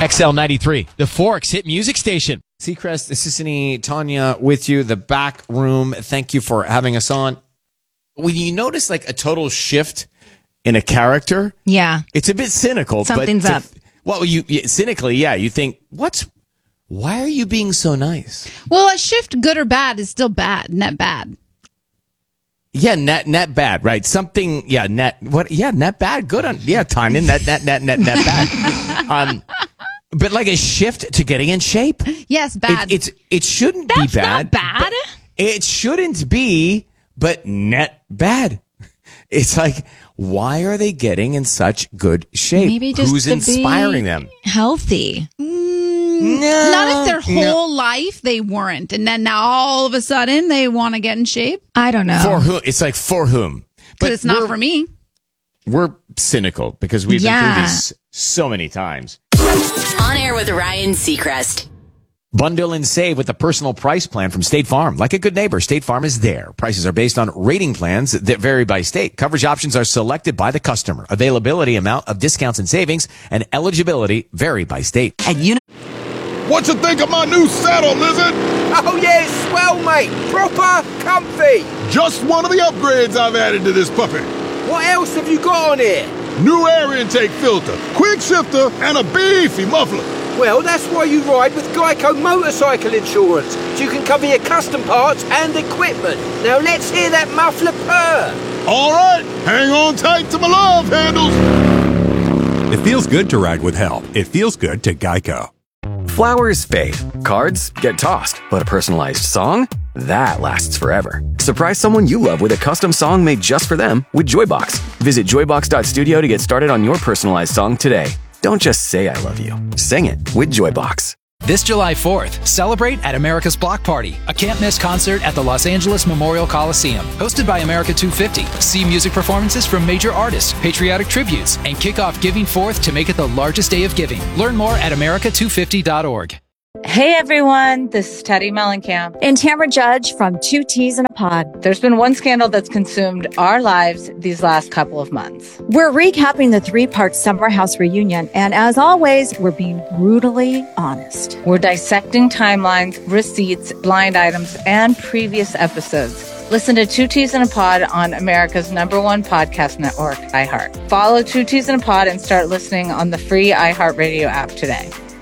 XL93, the Forks hit music station. Seacrest, Sissany, Tanya with you, the back room. Thank you for having us on. When you notice like a total shift in a character, yeah, it's a bit cynical. Something's up. Well, you cynically, yeah, you think, why are you being so nice? Well, a shift, good or bad, is still bad, net bad. Yeah, net bad, right? Something, yeah, net bad, good on, yeah, Tanya, net bad. But like a shift to getting in shape. Yes, bad. It shouldn't That's be bad. not bad. It shouldn't be, but net bad. It's like, why are they getting in such good shape? Maybe just Who's to inspiring be them? healthy. Not if their whole life they weren't, and then now all of a sudden they want to get in shape. I don't know. For whom? It's like, for whom? But it's not for me. We're cynical because we've been through this so many times. On Air with Ryan Seacrest. Bundle and save with the personal price plan from State Farm. Like a good neighbor, State Farm is there. Prices are based on rating plans that vary by state. Coverage options are selected by the customer. Availability, amount of discounts and savings, and eligibility vary by state. What you think of my new saddle, Lizard? Oh, yeah, it's swell, mate. Proper comfy. Just one of the upgrades I've added to this puppy. What else have you got on here? New air intake filter, quick shifter, and a beefy muffler. Well, that's why you ride with Geico Motorcycle Insurance, so you can cover your custom parts and equipment. Now let's hear that muffler purr. All right, hang on tight to my love handles. It feels good to ride with help. It feels good to Geico. Flowers fade, cards get tossed, but a personalized song? That lasts forever. Surprise someone you love with a custom song made just for them with Joybox. Visit joybox.studio to get started on your personalized song today. Don't just say I love you. Sing it with Joybox. This July 4th, celebrate at America's Block Party, a can't-miss concert at the Los Angeles Memorial Coliseum. Hosted by America 250. See music performances from major artists, patriotic tributes, and kick off Giving Forth to make it the largest day of giving. Learn more at america250.org. Hey everyone, this is Teddy Mellencamp and Tamara Judge from Two Teas in a Pod. There's been one scandal that's consumed our lives these last couple of months. We're recapping the 3-part Summer House reunion, and as always, we're being brutally honest. We're dissecting timelines, receipts, blind items, and previous episodes. Listen to Two Teas in a Pod on America's #1 podcast network, iHeart. Follow Two Teas in a Pod and start listening on the free iHeartRadio app today.